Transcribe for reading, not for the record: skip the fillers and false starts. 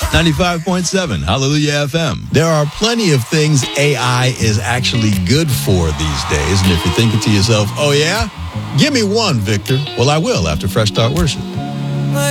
95.7 Hallelujah FM. There are plenty of things AI is actually good for these days. And if you're thinking to yourself, oh yeah? Give me one, Victor. Well, I will after Fresh Start Worship.